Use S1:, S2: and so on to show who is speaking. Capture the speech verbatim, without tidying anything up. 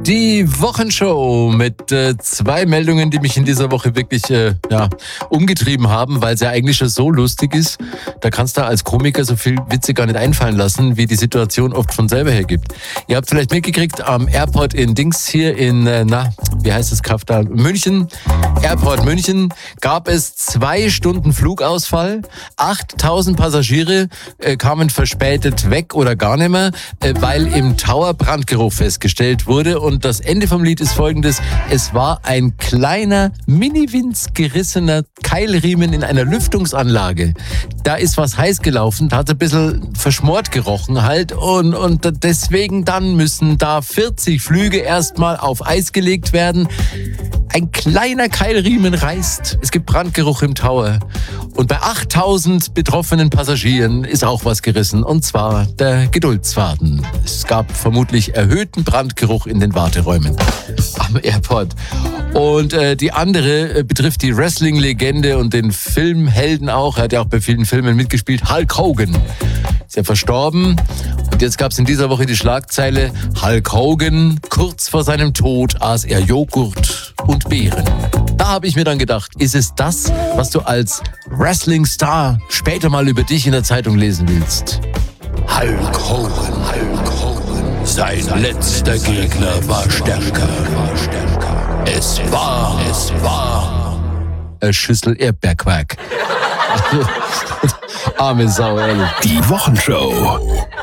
S1: Die Wochenshow mit äh, zwei Meldungen, die mich in dieser Woche wirklich äh, ja, umgetrieben haben, weil es ja eigentlich schon so lustig ist. Da kannst du als Komiker so viel Witze gar nicht einfallen lassen, wie die Situation oft von selber hergibt. Ihr habt vielleicht mitgekriegt, am Airport in Dings hier in, äh, na, wie heißt das Kaff da? München, Airport München, gab es zwei Stunden Flugausfall. achttausend Passagiere äh, kamen verspätet weg oder gar nicht mehr, äh, weil im Tower Brandgeruch festgestellt wurde. Und das Ende vom Lied ist folgendes: Es war ein kleiner, mini-winz gerissener Keilriemen in einer Lüftungsanlage. Da ist was heiß gelaufen, da hat es ein bisschen verschmort gerochen halt. Und, und deswegen dann müssen da vierzig Flüge erstmal auf Eis gelegt werden. Ein kleiner Keilriemen reißt. Es gibt Brandgeruch im Tower. Und bei achttausend betroffenen Passagieren ist auch was gerissen. Und zwar der Geduldsfaden. Es gab vermutlich erhöhten Brandgeruch in den Warteräumen am Airport. Und äh, die andere äh, betrifft die Wrestling-Legende und den Filmhelden auch. Er hat ja auch bei vielen Filmen mitgespielt. Hulk Hogan ist ja verstorben. Und jetzt gab es in dieser Woche die Schlagzeile: Hulk Hogan, kurz vor seinem Tod aß er Joghurt und Beeren. Da habe ich mir dann gedacht, ist es das, was du als Wrestling-Star später mal über dich in der Zeitung lesen willst?
S2: Hulk Hogan, Hulk Hogan, sein letzter Gegner war stärker. Es war, es war
S1: eine Schüssel Erdbeerquark. Arme Sau, ehrlich.
S2: Die Wochenshow.